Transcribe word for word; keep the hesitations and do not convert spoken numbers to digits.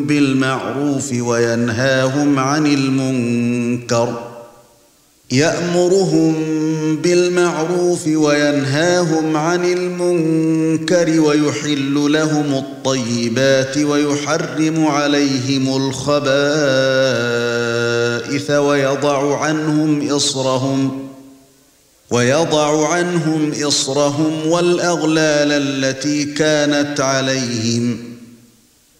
بالمعروف وينهاهم عن المنكر يأمرهم بالمعروف وينهاهم عن المنكر ويحل لهم الطيبات ويحرم عليهم الخبائث ويضع عنهم إصرهم ويضع عنهم إصرهم والأغلال التي كانت عليهم